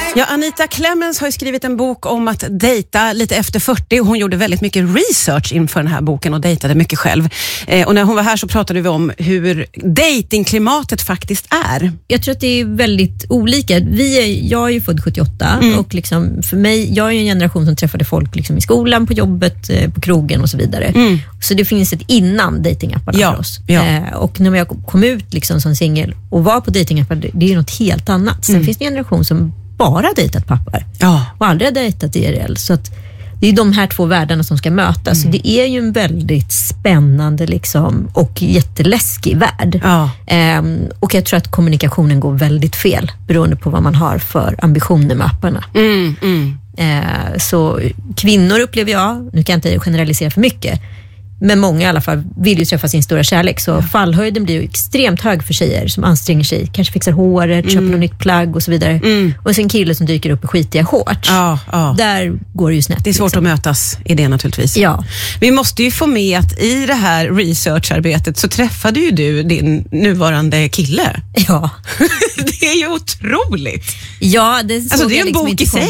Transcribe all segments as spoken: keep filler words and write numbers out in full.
Ja, Anita Clemens har ju skrivit en bok om att dejta lite efter fyrtio. Hon gjorde väldigt mycket research inför den här boken och dejtade mycket själv. Eh, och när hon var här så pratade vi om hur datingklimatet faktiskt är. Jag tror att det är väldigt olika. Vi är, jag är ju född sjuttioåtta mm. och liksom för mig, jag är en generation som träffade folk liksom i skolan, på jobbet, på krogen och så vidare. Mm. Så det finns ett innan datingapparna ja, för oss. Ja. Eh, och när jag kom ut liksom som singel och var på datingappar, det är ju något helt annat. Sen mm. finns det en generation som bara dejtat pappar ja. och aldrig har dejtat I R L. Så att det är de här två världarna som ska mötas. Mm. Så det är ju en väldigt spännande liksom, och jätteläskig värld. Ja. Ehm, och jag tror att kommunikationen går väldigt fel beroende på vad man har för ambitioner med apparna. Mm, mm. Ehm, så kvinnor upplever jag, nu kan jag inte generalisera för mycket, men många i alla fall vill ju träffa sin stora kärlek. Så ja. fallhöjden blir ju extremt hög för tjejer som anstränger sig. Kanske fixar håret, mm. köper något nytt plagg och så vidare. Mm. Och sen kille som dyker upp i skitiga shorts. Ja, ja. Där går det ju snett. Det är svårt liksom. Att mötas i det naturligtvis. Ja. Vi måste ju få med att i det här researcharbetet så träffade ju du din nuvarande kille. Ja. Det är ju otroligt. Ja, det såg alltså, det är jag en liksom bok inte i sig.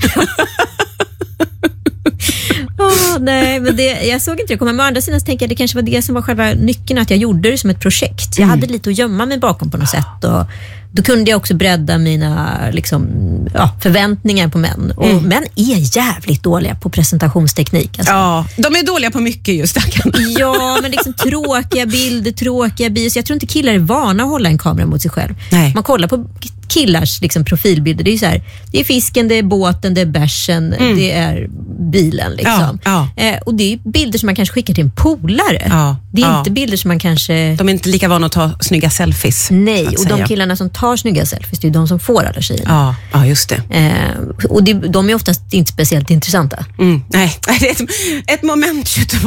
Oh, nej, men det, jag såg inte det komma. Men å andra sidan så tänker jag det kanske var det som var själva nyckeln, att jag gjorde det som ett projekt. Jag mm. hade lite att gömma mig bakom på något sätt. Och då kunde jag också bredda mina liksom, ja, förväntningar på män. Och mm. män är jävligt dåliga på presentationsteknik. Alltså. Ja, de är dåliga på mycket just där. Ja, men liksom tråkiga bilder, tråkiga bios. Jag tror inte killar är vana att hålla en kamera mot sig själv. Nej. Man kollar på killars liksom, profilbilder. Det är så här, det är fisken, det är båten, det är bärsen, mm. det är bilen liksom. Ja, ja. Eh, och det är bilder som man kanske skickar till en polare. Ja, det är ja. inte bilder som man kanske... De är inte lika vana att ta snygga selfies. Nej, och säga. de killarna som tar snygga selfies, det är de som får alla tjejerna. Ja, ja just det. Eh, och det, de är oftast inte speciellt intressanta. Mm, nej, det är ett, ett moment